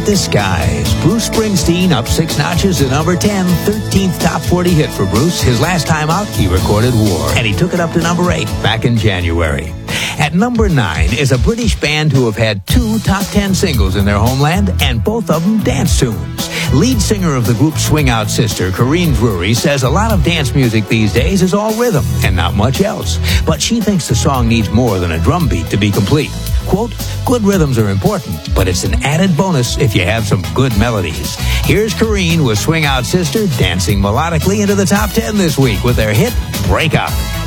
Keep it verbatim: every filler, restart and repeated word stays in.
the Skies. Bruce Springsteen up six notches to number ten, thirteenth top forty hit for Bruce. His last time out, he recorded War, and he took it up to number eight back in January. At number nine is a British band who have had two top ten singles in their homeland, and both of them dance tunes. Lead singer of the group Swing Out Sister, Corinne Drury, says a lot of dance music these days is all rhythm and not much else. But she thinks the song needs more than a drum beat to be complete. Quote, good rhythms are important, but it's an added bonus if you have some good melodies. Here's Corinne with Swing Out Sister dancing melodically into the top ten this week with their hit, Break Out.